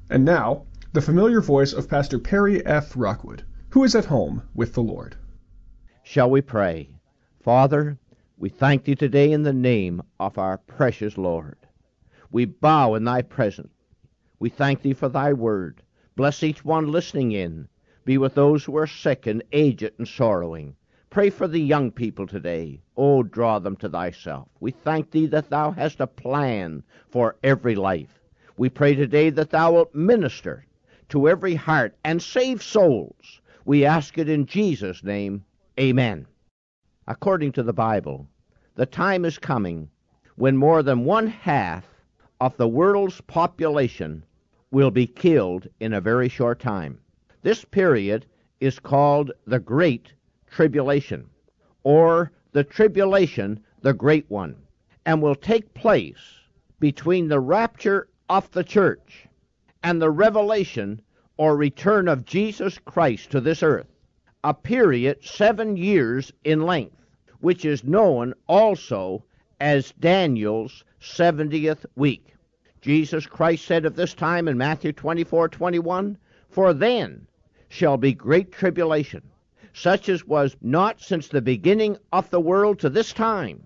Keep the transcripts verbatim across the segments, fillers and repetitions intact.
And now, the familiar voice of Pastor Perry F. Rockwood, who is at home with the Lord. Shall we pray? Father, we thank thee today in the name of our precious Lord. We bow in thy presence. We thank thee for thy word. Bless each one listening in. Be with those who are sick and aged and sorrowing. Pray for the young people today. Oh, draw them to thyself. We thank thee that thou hast a plan for every life. We pray today that thou wilt minister to every heart and save souls. We ask it in Jesus' name. Amen. According to the Bible, the time is coming when more than one half of the world's population will be killed in a very short time. This period is called the Great Tribulation, or the Tribulation, the Great One, and will take place between the rapture of the church and the revelation or return of Jesus Christ to this earth, a period seven years in length, which is known also as Daniel's seventieth week. Jesus Christ said of this time in Matthew twenty-four twenty-one, "For then shall be great tribulation, such as was not since the beginning of the world to this time,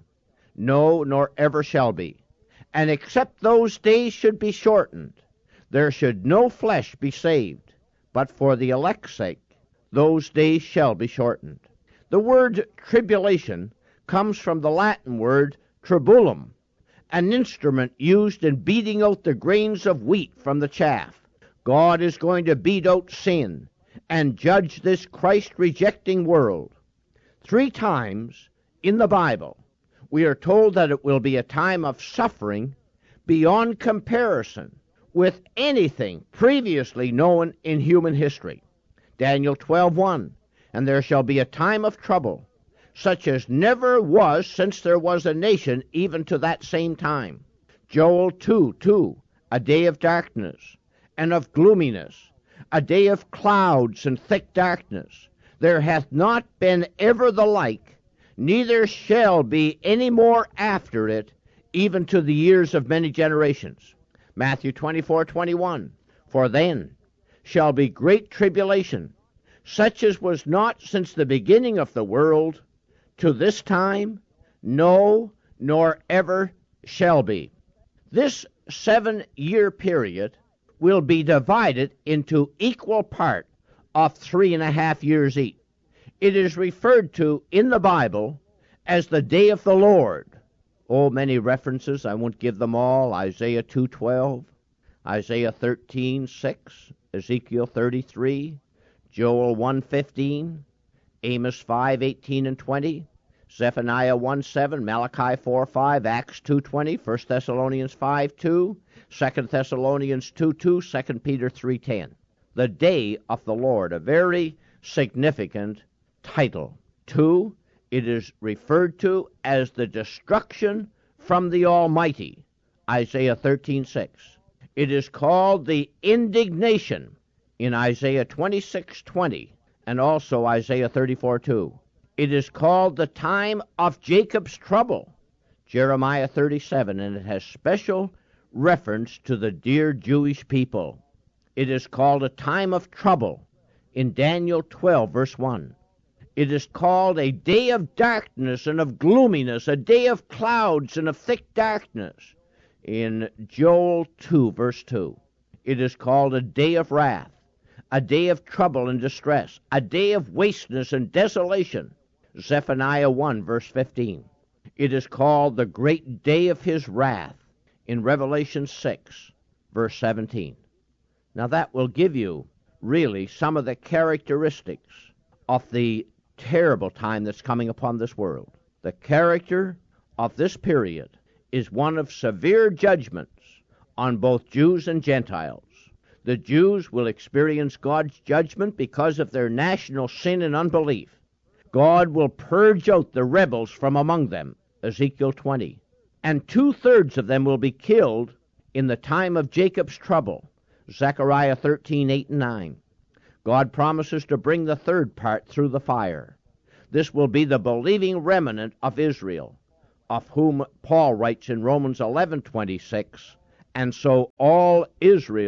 no, nor ever shall be. And except those days should be shortened, there should no flesh be saved, but for the elect's sake, those days shall be shortened." The word tribulation comes from the Latin word tribulum, an instrument used in beating out the grains of wheat from the chaff. God is going to beat out sin and judge this Christ-rejecting world. Three times in the Bible, we are told that it will be a time of suffering beyond comparison with anything previously known in human history. Daniel twelve one, "And there shall be a time of trouble, such as never was since there was a nation, even to that same time." Joel two two, "A day of darkness and of gloominess, a day of clouds and thick darkness. There hath not been ever the like, neither shall be any more after it, even to the years of many generations." Matthew twenty-four twenty-one, "For then shall be great tribulation, such as was not since the beginning of the world to this time, no, nor ever shall be." This seven-year period will be divided into equal part of three and a half years each. It is referred to in the Bible as the day of the Lord. Oh, many references. I won't give them all. Isaiah two twelve, Isaiah thirteen six, Ezekiel thirty-three, Joel one fifteen, Amos five eighteen and twenty, Zephaniah one seven, Malachi four five, Acts two twenty, First Thessalonians five two, Second Thessalonians two two, Second Peter three ten. The day of the Lord, a very significant title. Two, it is referred to as the destruction from the Almighty, Isaiah thirteen six. It is called the indignation in Isaiah twenty-six twenty and also Isaiah thirty-four two. It is called the time of Jacob's trouble, Jeremiah thirty-seven, and it has special reference to the dear Jewish people. It is called a time of trouble in Daniel twelve, verse one. It is called a day of darkness and of gloominess, a day of clouds and of thick darkness in Joel two, verse two. It is called a day of wrath, a day of trouble and distress, a day of wasteness and desolation, Zephaniah one, verse fifteen. It is called the great day of his wrath in Revelation six, verse seventeen. Now that will give you really some of the characteristics of the terrible time that's coming upon this world. The character of this period is one of severe judgments on both Jews and Gentiles. The Jews will experience God's judgment because of their national sin and unbelief. God will purge out the rebels from among them, Ezekiel twenty, and two-thirds of them will be killed in the time of Jacob's trouble, Zechariah thirteen eight and nine. God promises to bring the third part through the fire. This will be the believing remnant of Israel, of whom Paul writes in Romans eleven twenty-six, "And so all Israel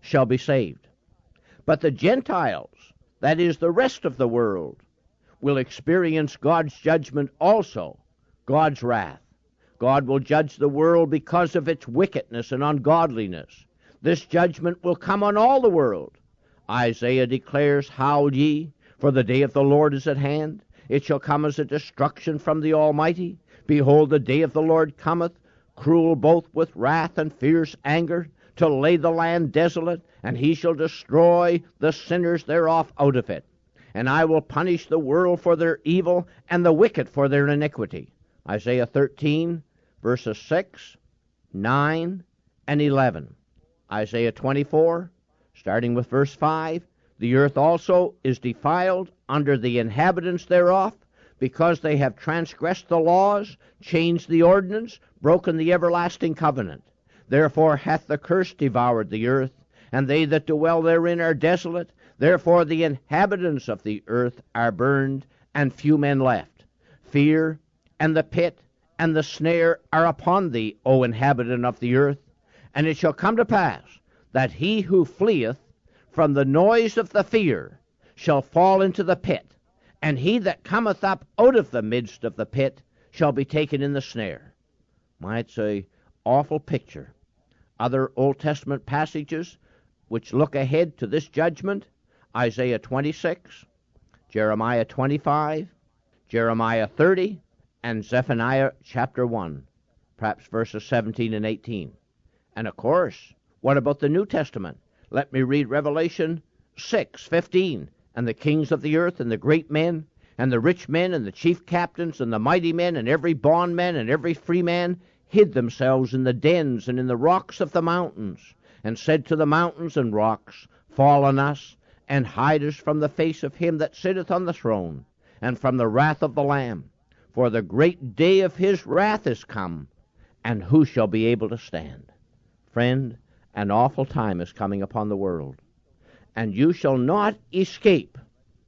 shall be saved. But the Gentiles, that is, the rest of the world, will experience God's judgment also, God's wrath. God will judge the world because of its wickedness and ungodliness. This judgment will come on all the world. Isaiah declares, Howl ye, for the day of the Lord is at hand. It shall come as a destruction from the Almighty. Behold, the day of the Lord cometh, cruel both with wrath and fierce anger, to lay the land desolate, and he shall destroy the sinners thereof out of it. And I will punish the world for their evil, and the wicked for their iniquity. Isaiah thirteen, verses six, nine, and eleven. Isaiah twenty-four, starting with verse five, the earth also is defiled under the inhabitants thereof, because they have transgressed the laws, changed the ordinance, broken the everlasting covenant. Therefore hath the curse devoured the earth, and they that dwell therein are desolate. Therefore the inhabitants of the earth are burned, and few men left. Fear and the pit and the snare are upon thee, O inhabitant of the earth. And it shall come to pass that he who fleeth from the noise of the fear shall fall into the pit, and he that cometh up out of the midst of the pit shall be taken in the snare. Why, it's a awful picture. Other Old Testament passages which look ahead to this judgment, Isaiah twenty-six, Jeremiah twenty-five, Jeremiah thirty, and Zephaniah chapter one, perhaps verses seventeen and eighteen. And of course, what about the New Testament? Let me read Revelation six fifteen. And the kings of the earth, and the great men, and the rich men, and the chief captains, and the mighty men, and every bondman, and every free man, hid themselves in the dens and in the rocks of the mountains, and said to the mountains and rocks, Fall on us, and hide us from the face of him that sitteth on the throne, and from the wrath of the Lamb. For the great day of his wrath is come, and who shall be able to stand? Friend, an awful time is coming upon the world, and you shall not escape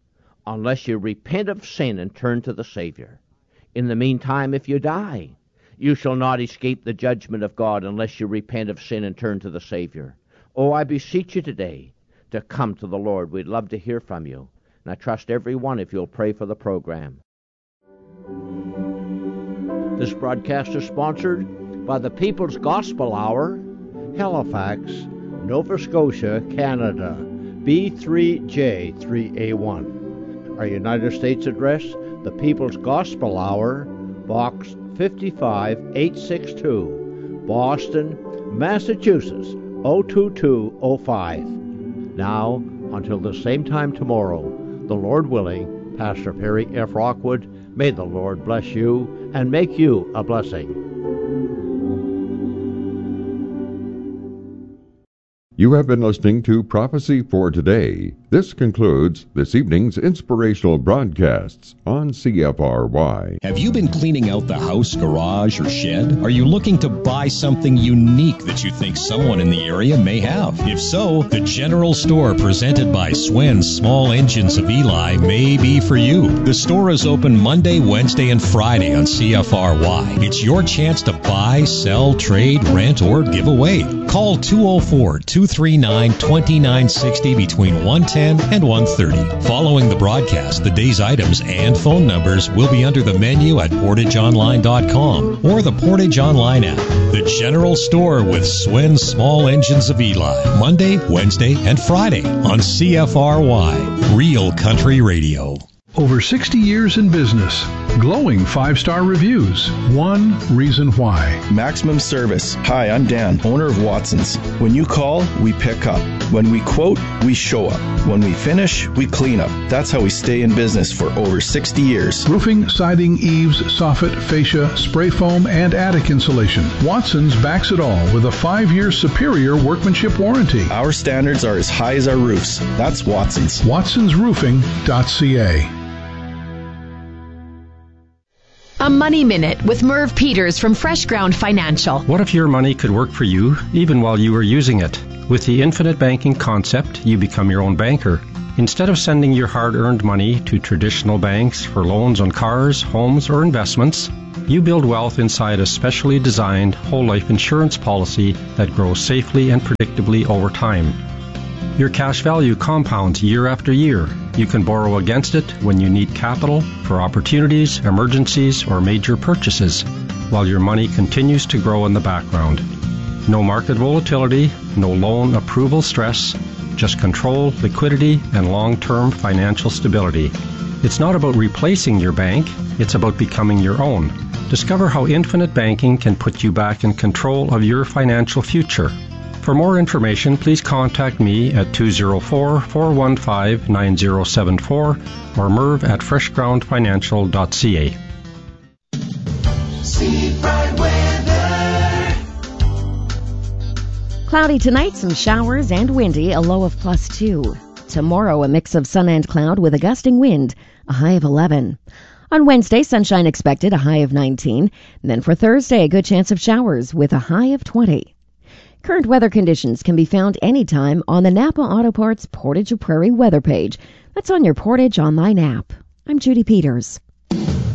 unless you repent of sin and turn to the Savior. In the meantime, if you die, you shall not escape the judgment of God unless you repent of sin and turn to the Savior. Oh, I beseech you today to come to the Lord. We'd love to hear from you, and I trust every one if you'll pray for the program. This broadcast is sponsored by the People's Gospel Hour, Halifax, Nova Scotia, Canada, B three J three A one. Our United States address, the People's Gospel Hour, Box fifty-five eight sixty-two, Boston, Massachusetts, oh two two oh five. Now, until the same time tomorrow, the Lord willing, Pastor Perry F. Rockwood, may the Lord bless you and make you a blessing. You have been listening to Prophecy for Today. This concludes this evening's inspirational broadcasts on C F R Y. Have you been cleaning out the house, garage, or shed? Are you looking to buy something unique that you think someone in the area may have? If so, the General Store presented by Swen's Small Engines of Eli may be for you. The store is open Monday, Wednesday, and Friday on C F R Y. It's your chance to buy, sell, trade, rent, or give away. Call two oh four, two three nine, two nine six oh between one ten and one thirty. Following the broadcast, the day's items and phone numbers will be under the menu at portage online dot com or the Portage Online app. The General Store with Swen's Small Engines of Eli, Monday, Wednesday, and Friday on C F R Y, Real Country Radio. Over sixty years in business. Glowing five-star reviews. One reason why. Maximum service. Hi, I'm Dan, owner of Watson's. When you call, we pick up. When we quote, we show up. When we finish, we clean up. That's how we stay in business for over sixty years. Roofing, siding, eaves, soffit, fascia, spray foam, and attic insulation. Watson's backs it all with a five-year superior workmanship warranty. Our standards are as high as our roofs. That's Watson's. watsons roofing dot c a. A Money Minute with Merv Peters from Fresh Ground Financial. What if your money could work for you even while you were using it? With the infinite banking concept, you become your own banker. Instead of sending your hard-earned money to traditional banks for loans on cars, homes, or investments, you build wealth inside a specially designed whole life insurance policy that grows safely and predictably over time. Your cash value compounds year after year. You can borrow against it when you need capital for opportunities, emergencies, or major purchases, while your money continues to grow in the background. No market volatility, no loan approval stress, just control, liquidity, and long-term financial stability. It's not about replacing your bank, it's about becoming your own. Discover how Infinite Banking can put you back in control of your financial future. For more information, please contact me at two oh four, four one five, nine oh seven four or merv at fresh ground financial dot c a. Sea Bright weather. Cloudy tonight, some showers and windy, a low of plus two. Tomorrow, a mix of sun and cloud with a gusting wind, a high of eleven. On Wednesday, sunshine expected, a high of nineteen. And then for Thursday, a good chance of showers with a high of twenty. Current weather conditions can be found anytime on the Napa Auto Parts Portage of Prairie weather page. That's on your Portage Online app. I'm Judy Peters.